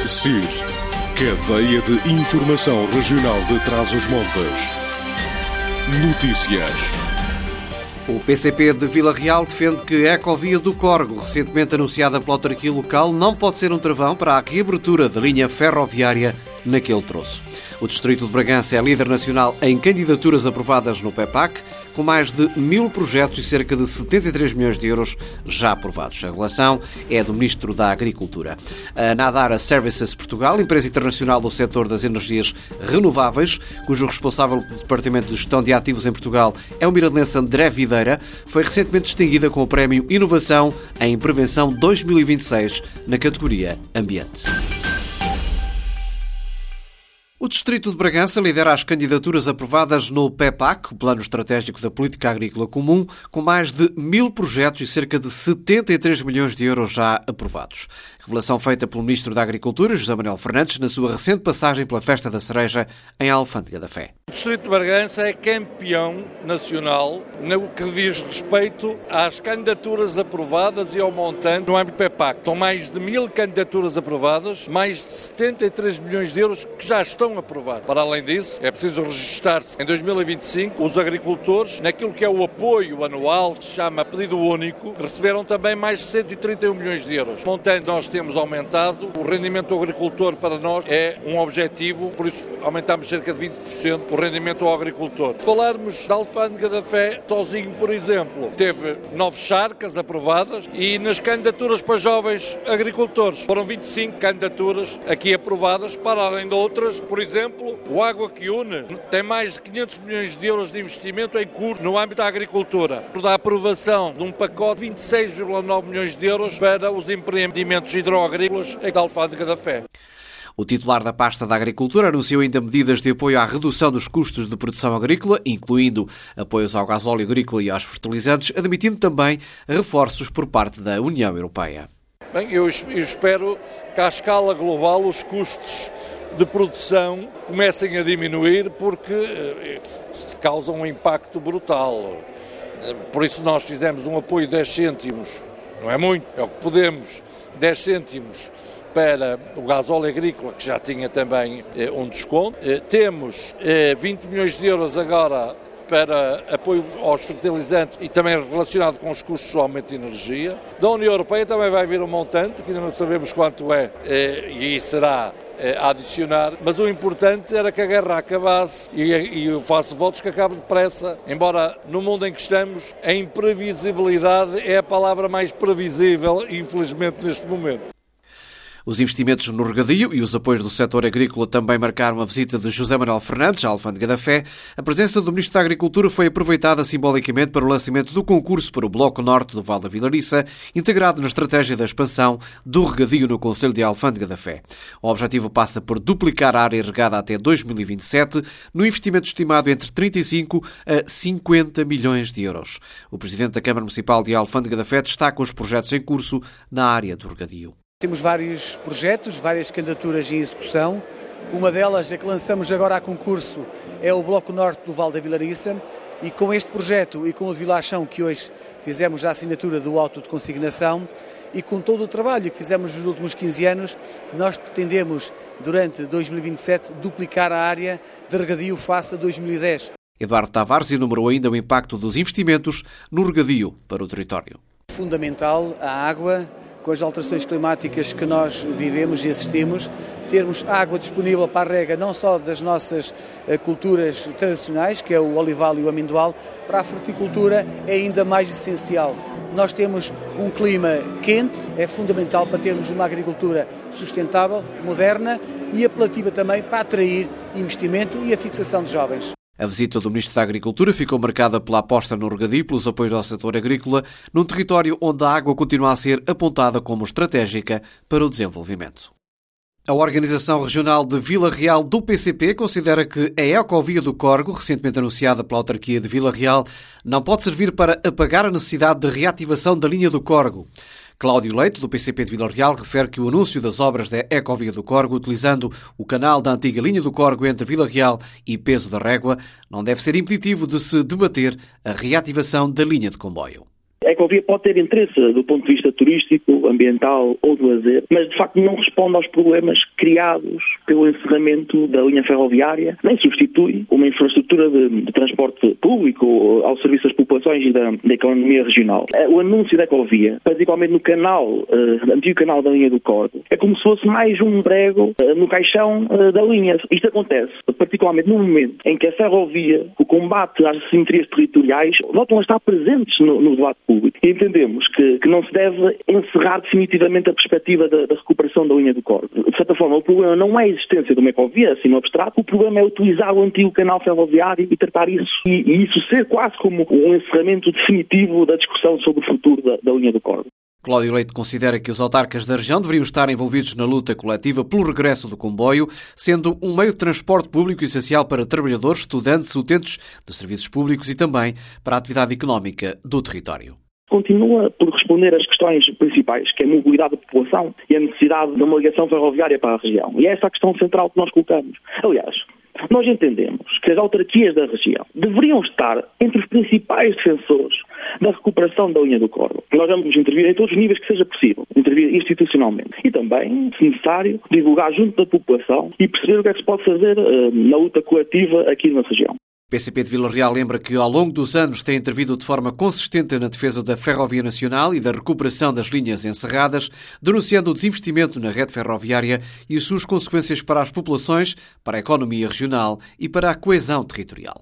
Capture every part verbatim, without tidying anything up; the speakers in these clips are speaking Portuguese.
C I R, Cadeia de Informação Regional de Trás-os-Montes. Notícias. O P C P de Vila Real defende que a Ecovia do Córrego, recentemente anunciada pela autarquia local, não pode ser um travão para a reabertura da linha ferroviária naquele troço. O Distrito de Bragança é líder nacional em candidaturas aprovadas no P E P A C, com mais de mil projetos e cerca de setenta e três milhões de euros já aprovados. A relação é do Ministro da Agricultura. A Nadara Services Portugal, empresa internacional do setor das energias renováveis, cujo responsável pelo Departamento de Gestão de Ativos em Portugal é o miradolense André Videira, foi recentemente distinguida com o Prémio Inovação em Prevenção dois mil e vinte e seis na categoria Ambiente. O Distrito de Bragança lidera as candidaturas aprovadas no P E P A C, o Plano Estratégico da Política Agrícola Comum, com mais de mil projetos e cerca de setenta e três milhões de euros já aprovados. Revelação feita pelo Ministro da Agricultura, José Manuel Fernandes, na sua recente passagem pela Festa da Cereja em Alfândega da Fé. O Distrito de Bragança é campeão nacional no que diz respeito às candidaturas aprovadas e ao montante no âmbito do P E P A C. São mais de mil candidaturas aprovadas, mais de setenta e três milhões de euros que já estão aprovados. Para além disso, é preciso registrar-se em dois mil e vinte e cinco os agricultores, naquilo que é o apoio anual, que se chama pedido único, receberam também mais de cento e trinta e um milhões de euros. Montante nós temos aumentado, o rendimento do agricultor para nós é um objetivo, por isso aumentamos cerca de vinte por cento o rendimento ao agricultor. Se falarmos da Alfândega da Fé, sozinho, por exemplo, teve nove charcas aprovadas e nas candidaturas para jovens agricultores foram vinte e cinco candidaturas aqui aprovadas, para além de outras. Por exemplo, o Água que Une tem mais de quinhentos milhões de euros de investimento em curso no âmbito da agricultura, da aprovação de um pacote de vinte e seis vírgula nove milhões de euros para os empreendimentos hidroagrícolas da Alfândega da Fé. O titular da pasta da Agricultura anunciou ainda medidas de apoio à redução dos custos de produção agrícola, incluindo apoios ao gasóleo agrícola e aos fertilizantes, admitindo também reforços por parte da União Europeia. Bem, eu espero que à escala global os custos de produção comecem a diminuir, porque causam um impacto brutal. Por isso nós fizemos um apoio de dez cêntimos, não é muito, é o que podemos, dez cêntimos para o gasóleo agrícola, que já tinha também eh, um desconto. Eh, temos eh, vinte milhões de euros agora para apoio aos fertilizantes e também relacionado com os custos do aumento de energia. Da União Europeia também vai vir um montante, que ainda não sabemos quanto é, eh, e será eh, a adicionar, mas o importante era que a guerra acabasse, e, e eu faço votos que acabe depressa, embora no mundo em que estamos, a imprevisibilidade é a palavra mais previsível, infelizmente, neste momento. Os investimentos no regadio e os apoios do setor agrícola também marcaram a visita de José Manuel Fernandes à Alfândega da Fé. A presença do Ministro da Agricultura foi aproveitada simbolicamente para o lançamento do concurso para o Bloco Norte do Val da Vilariça, integrado na estratégia da expansão do regadio no Concelho de Alfândega da Fé. O objetivo passa por duplicar a área irrigada até dois mil e vinte e sete, no investimento estimado entre trinta e cinco a cinquenta milhões de euros. O Presidente da Câmara Municipal de Alfândega da Fé destaca os projetos em curso na área do regadio. Temos vários projetos, várias candidaturas em execução. Uma delas, a que lançamos agora a concurso, é o Bloco Norte do Val da Vilariça, e com este projeto e com o de Vilachão, que hoje fizemos a assinatura do auto de consignação, e com todo o trabalho que fizemos nos últimos quinze anos, nós pretendemos, durante dois mil e vinte e sete, duplicar a área de regadio face a dois mil e dez. Eduardo Tavares enumerou ainda o impacto dos investimentos no regadio para o território. Fundamental a água. Com as alterações climáticas que nós vivemos e assistimos, termos água disponível para a rega não só das nossas culturas tradicionais, que é o olival e o amendoal, para a fruticultura é ainda mais essencial. Nós temos um clima quente, é fundamental para termos uma agricultura sustentável, moderna e apelativa também para atrair investimento e a fixação de jovens. A visita do Ministro da Agricultura ficou marcada pela aposta no regadio e pelos apoios ao setor agrícola, num território onde a água continua a ser apontada como estratégica para o desenvolvimento. A Organização Regional de Vila Real do P C P considera que a Ecovia do Córrego, recentemente anunciada pela autarquia de Vila Real, não pode servir para apagar a necessidade de reativação da linha do Córrego. Cláudio Leite, do P C P de Vila Real, refere que o anúncio das obras da Ecovia do Córrego, utilizando o canal da antiga linha do Córrego entre Vila Real e Peso da Régua, não deve ser impeditivo de se debater a reativação da linha de comboio. A A Ecovia pode ter interesse do ponto de vista turístico, ambiental ou de lazer, mas de facto não responde aos problemas criados pelo encerramento da linha ferroviária, nem substitui uma infraestrutura de, de transporte público ao serviço das populações e da, da economia regional. O anúncio da Ecovia, particularmente no canal, uh, antigo canal da linha do Corgo, é como se fosse mais um prego uh, no caixão uh, da linha. Isto acontece particularmente no momento em que a ferrovia, o combate às assimetrias territoriais, voltam a estar presentes no, no debate público. E entendemos que, que não se deve encerrar definitivamente a perspectiva da, da recuperação da linha do Corgo. De certa forma, o problema não é a existência de uma Ecovia, assim no abstrato, o problema é utilizar o antigo canal ferroviário e tratar isso, e, e isso ser quase como um encerramento definitivo da discussão sobre o futuro da, da linha do Corgo. Cláudio Leite considera que os autarcas da região deveriam estar envolvidos na luta coletiva pelo regresso do comboio, sendo um meio de transporte público essencial para trabalhadores, estudantes, utentes de serviços públicos e também para a atividade económica do território. Continua por responder às questões principais, que é a mobilidade da população e a necessidade de uma ligação ferroviária para a região. E é essa a questão central que nós colocamos. Aliás, nós entendemos que as autarquias da região deveriam estar entre os principais defensores da recuperação da linha do Corgo. Nós vamos intervir em todos os níveis que seja possível, intervir institucionalmente. E também, se necessário, divulgar junto da população e perceber o que é que se pode fazer uh, na luta coletiva aqui na região. O P C P de Vila Real lembra que, ao longo dos anos, tem intervido de forma consistente na defesa da Ferrovia Nacional e da recuperação das linhas encerradas, denunciando o desinvestimento na rede ferroviária e as suas consequências para as populações, para a economia regional e para a coesão territorial.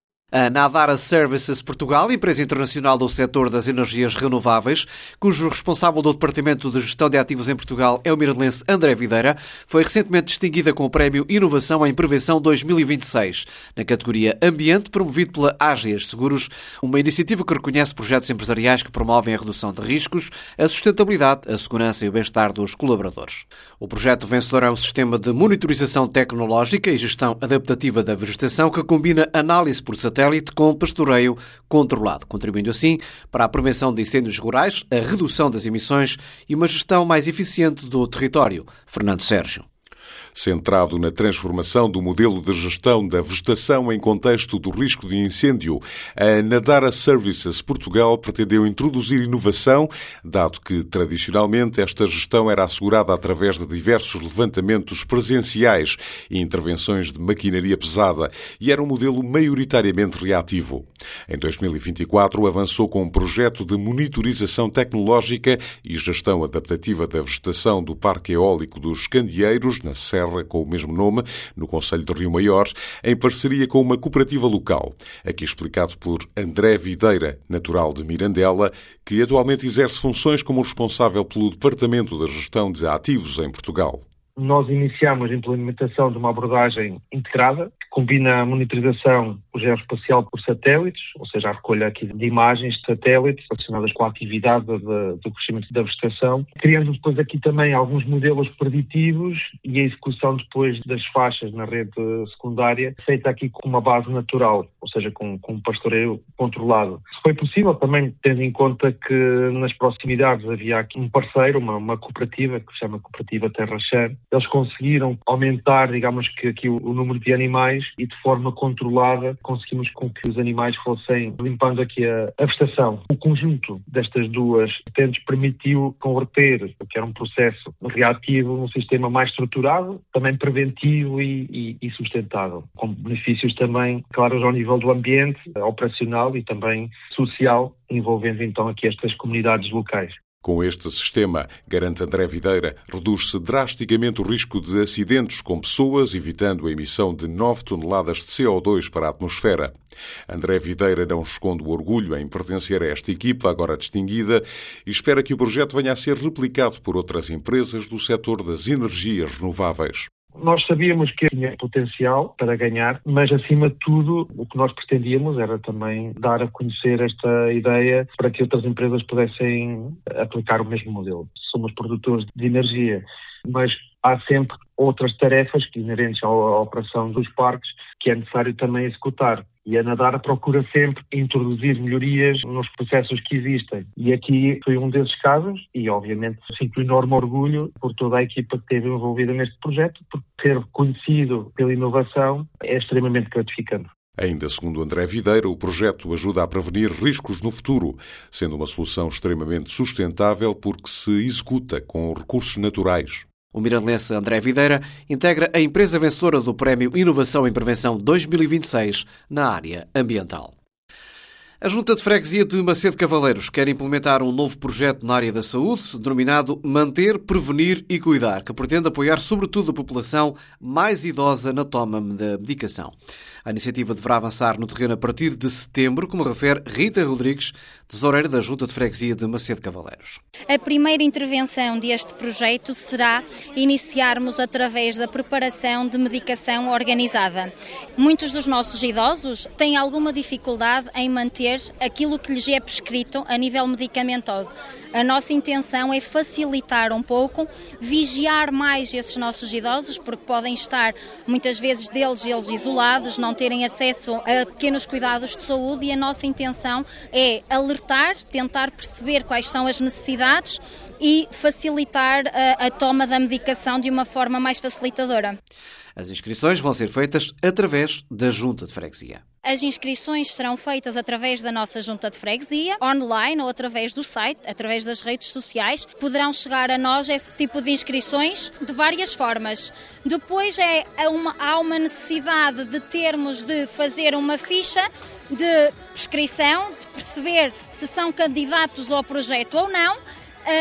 A Nadara Services Portugal, empresa internacional do setor das energias renováveis, cujo responsável do Departamento de Gestão de Ativos em Portugal é o miradolense André Videira, foi recentemente distinguida com o Prémio Inovação em Prevenção dois mil e vinte e seis, na categoria Ambiente, promovido pela Ágias Seguros, uma iniciativa que reconhece projetos empresariais que promovem a redução de riscos, a sustentabilidade, a segurança e o bem-estar dos colaboradores. O projeto vencedor é um sistema de monitorização tecnológica e gestão adaptativa da vegetação que combina análise por satélite com pastoreio controlado, contribuindo assim para a prevenção de incêndios rurais, a redução das emissões e uma gestão mais eficiente do território. Fernando Sérgio. Centrado na transformação do modelo de gestão da vegetação em contexto do risco de incêndio, a Nadara Services Portugal pretendeu introduzir inovação, dado que, tradicionalmente, esta gestão era assegurada através de diversos levantamentos presenciais e intervenções de maquinaria pesada, e era um modelo maioritariamente reativo. Em dois mil e vinte e quatro, avançou com um projeto de monitorização tecnológica e gestão adaptativa da vegetação do Parque Eólico dos Candeeiros, na Serra, com o mesmo nome, no concelho de Rio Maior, em parceria com uma cooperativa local. Aqui explicado por André Videira, natural de Mirandela, que atualmente exerce funções como responsável pelo Departamento da Gestão de Ativos em Portugal. Nós iniciamos a implementação de uma abordagem integrada, que combina a monitorização geoespacial por satélites, ou seja, a recolha aqui de imagens de satélites relacionadas com a atividade de, do crescimento da vegetação, criando depois aqui também alguns modelos preditivos e a execução depois das faixas na rede secundária, feita aqui com uma base natural, ou seja, com, com um pastoreio controlado. Se foi possível, também tendo em conta que nas proximidades havia aqui um parceiro, uma, uma cooperativa, que se chama Cooperativa Terra Xer. Eles conseguiram aumentar, digamos que aqui o, o número de animais e de forma controlada conseguimos com que os animais fossem limpando aqui a, a vegetação. O conjunto destas duas vertentes permitiu converter o que era um processo reativo num sistema mais estruturado, também preventivo e, e, e sustentável, com benefícios também claros ao nível do ambiente, operacional e também social, envolvendo então aqui estas comunidades locais. Com este sistema, garante André Videira, reduz-se drasticamente o risco de acidentes com pessoas, evitando a emissão de nove toneladas de C O dois para a atmosfera. André Videira não esconde o orgulho em pertencer a esta equipa, agora distinguida, e espera que o projeto venha a ser replicado por outras empresas do setor das energias renováveis. Nós sabíamos que tinha potencial para ganhar, mas acima de tudo o que nós pretendíamos era também dar a conhecer esta ideia para que outras empresas pudessem aplicar o mesmo modelo. Somos produtores de energia, mas há sempre outras tarefas que inerentes à operação dos parques que é necessário também executar. E a Nadara procura sempre introduzir melhorias nos processos que existem. E aqui foi um desses casos e, obviamente, sinto enorme orgulho por toda a equipa que esteve envolvida neste projeto, porque ser reconhecido pela inovação é extremamente gratificante. Ainda segundo André Videira, o projeto ajuda a prevenir riscos no futuro, sendo uma solução extremamente sustentável porque se executa com recursos naturais. O mirandense André Videira integra a empresa vencedora do Prémio Inovação em Prevenção dois mil e vinte e seis na área ambiental. A Junta de Freguesia de Macedo Cavaleiros quer implementar um novo projeto na área da saúde, denominado Manter, Prevenir e Cuidar, que pretende apoiar sobretudo a população mais idosa na toma da medicação. A iniciativa deverá avançar no terreno a partir de setembro, como refere Rita Rodrigues, tesoureira da Junta de Freguesia de Macedo Cavaleiros. A primeira intervenção deste projeto será iniciarmos através da preparação de medicação organizada. Muitos dos nossos idosos têm alguma dificuldade em manter aquilo que lhes é prescrito a nível medicamentoso. A nossa intenção é facilitar um pouco, vigiar mais esses nossos idosos, porque podem estar muitas vezes deles eles isolados, não terem acesso a pequenos cuidados de saúde, e a nossa intenção é alertar, tentar perceber quais são as necessidades e facilitar a, a toma da medicação de uma forma mais facilitadora. As inscrições vão ser feitas através da Junta de Freguesia. As inscrições serão feitas através da nossa Junta de Freguesia, online ou através do site, através das redes sociais. Poderão chegar a nós esse tipo de inscrições de várias formas. Depois é uma, há uma necessidade de termos de fazer uma ficha de prescrição, de perceber se são candidatos ao projeto ou não, uh,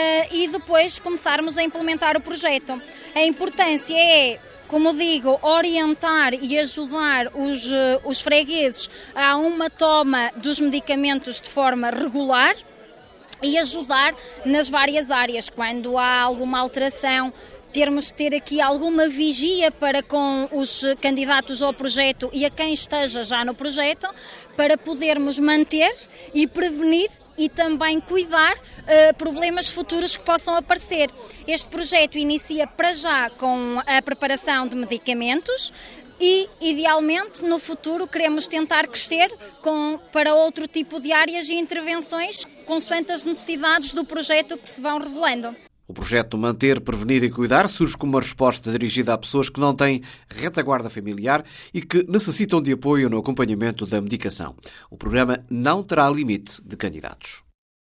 e depois começarmos a implementar o projeto. A importância é, como digo, orientar e ajudar os, os fregueses a uma toma dos medicamentos de forma regular e ajudar nas várias áreas. Quando há alguma alteração, termos de ter aqui alguma vigia para com os candidatos ao projeto e a quem esteja já no projeto, para podermos manter e prevenir e também cuidar uh, problemas futuros que possam aparecer. Este projeto inicia para já com a preparação de medicamentos e, idealmente, no futuro queremos tentar crescer com, para outro tipo de áreas e intervenções consoante as necessidades do projeto que se vão revelando. O projeto Manter, Prevenir e Cuidar surge como uma resposta dirigida a pessoas que não têm retaguarda familiar e que necessitam de apoio no acompanhamento da medicação. O programa não terá limite de candidatos.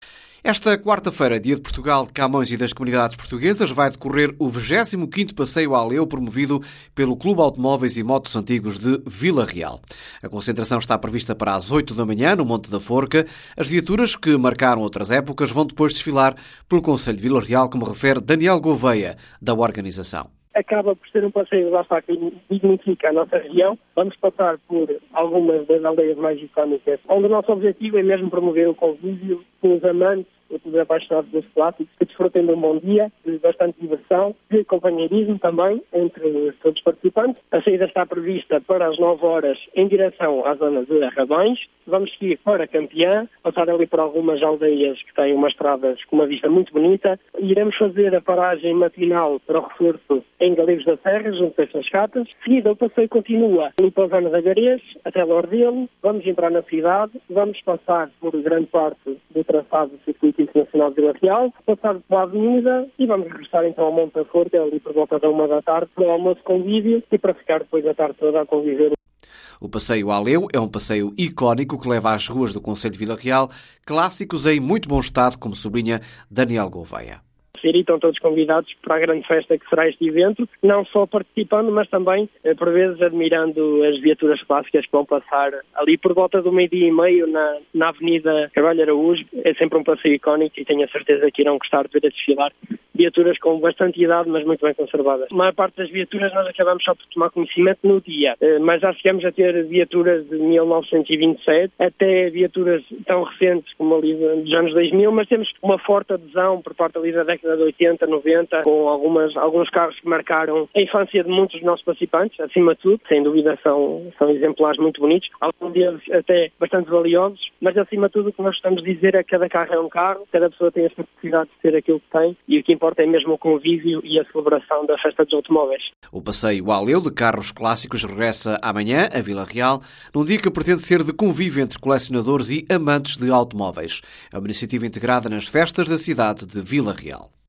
Esta quarta-feira, Dia de Portugal, de Camões e das Comunidades Portuguesas, vai decorrer o vigésimo quinto Passeio à Leu, promovido pelo Clube Automóveis e Motos Antigos de Vila Real. A concentração está prevista para as oito da manhã, no Monte da Forca. As viaturas que marcaram outras épocas vão depois desfilar pelo Concelho de Vila Real, como refere Daniel Gouveia, da organização. Acaba por ser um passeio, lá está, que dignifica a nossa região. Vamos passar por algumas das aldeias mais icónicas, onde o nosso objetivo é mesmo promover o convívio com os amantes, os apaixonados dos clássicos, que desfrutem de um bom dia, de bastante diversão, de companheirismo também entre todos os participantes. A saída está prevista para as nove horas em direção à zona de Arrabães. Vamos seguir para Campeã, passar ali por algumas aldeias que têm umas estradas com uma vista muito bonita. Iremos fazer a paragem matinal para o reforço em Galegos da Serra, junto a Cascatas. Seguida, o passeio continua ali para a zona da Garês, até Lordelo. Vamos entrar na cidade, vamos passar por grande parte do traçado do Circuito Internacional de Vila Real, passar pela Avenida e vamos regressar então ao Monte da Forca, ali por volta da uma da tarde, para o almoço convívio e para ficar depois a tarde toda a conviver. O Passeio à Leu é um passeio icónico que leva às ruas do Concelho de Vila Real clássicos em muito bom estado, como sublinha Daniel Gouveia. E estão todos convidados para a grande festa que será este evento, não só participando, mas também, por vezes, admirando as viaturas clássicas que vão passar ali por volta do meio-dia e meio na, na Avenida Carvalho Araújo. É sempre um passeio icónico e tenho a certeza que irão gostar de ver a desfilar viaturas com bastante idade, mas muito bem conservadas. A maior parte das viaturas nós acabamos só por tomar conhecimento no dia, mas já chegamos a ter viaturas de mil novecentos e vinte e sete até viaturas tão recentes como ali dos anos dois mil, mas temos uma forte adesão por parte ali da década de oitenta, noventa, com algumas, alguns carros que marcaram a infância de muitos dos nossos participantes, acima de tudo, sem dúvida são, são exemplares muito bonitos, alguns deles até bastante valiosos, mas acima de tudo o que nós estamos a dizer é que cada carro é um carro, cada pessoa tem a necessidade de ter aquilo que tem e o que importa é mesmo o convívio e a celebração da festa dos automóveis. O passeio à Leu de carros clássicos regressa amanhã a Vila Real, num dia que pretende ser de convívio entre colecionadores e amantes de automóveis. É uma iniciativa integrada nas festas da cidade de Vila Real.